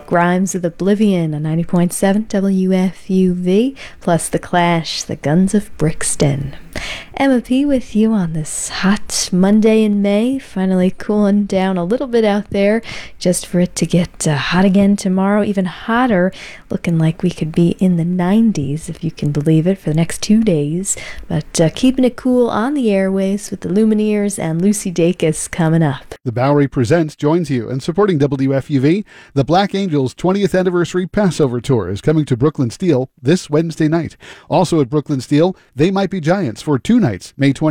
Grimes with Oblivion on 90.7 WFUV, plus The Clash, The Guns of Brixton. Emma P with you on this hot Monday in May, finally cooling down a little bit out there, just for it to get hot again tomorrow, even hotter, looking like we could be in the 90s, if you can believe it, for the next 2 days, but keeping it cool on the airwaves with the Lumineers and Lucy Dacus coming up. The Bowery Presents joins you, and supporting WFUV, the Black Angels 20th Anniversary Passover Tour is coming to Brooklyn Steel this Wednesday night. Also at Brooklyn Steel, They Might Be Giants for 2 nights, May 20th.